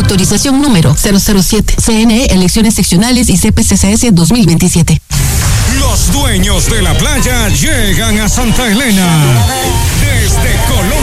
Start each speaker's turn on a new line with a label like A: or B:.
A: Autorización número 007. CNE, elecciones seccionales y CPCCS 2027.
B: Los dueños de la playa llegan a Santa Elena. Desde Colombia.